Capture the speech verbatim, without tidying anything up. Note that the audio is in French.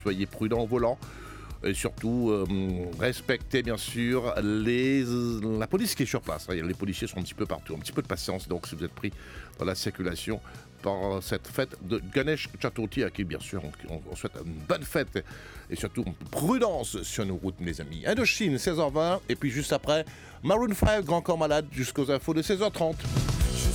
Soyez prudents au volant. Et surtout, euh, respectez bien sûr les, la police qui est sur place. Les policiers sont un petit peu partout. Un petit peu de patience, donc, si vous êtes pris dans la circulation par cette fête de Ganesh Chaturthi, à qui, bien sûr, on, on souhaite une bonne fête et surtout prudence sur nos routes, mes amis. Indochine, seize heures vingt, et puis juste après, Maroon cinq, Grand Corps Malade, jusqu'aux infos de seize heures trente.